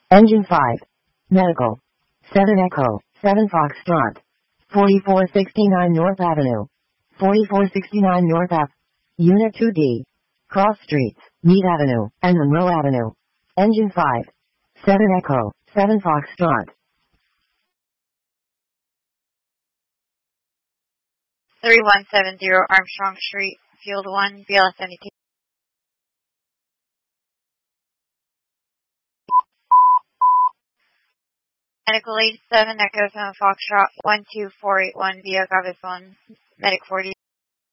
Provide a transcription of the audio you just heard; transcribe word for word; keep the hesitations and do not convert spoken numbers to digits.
Engine five. Medical. seven Echo, seven Foxtrot. forty-four sixty-nine North Avenue. forty-four sixty-nine North Ave. Unit two D. Cross Streets, Mead Avenue, and Monroe Avenue. Engine five. seven Echo, seven Foxtrot. thirty-one seventy Armstrong Street, Field one, B L S seventy-two. Medical eighty-seven, Echo seven Foxtrot, one two four eight one, via Gavis one, Medic forty.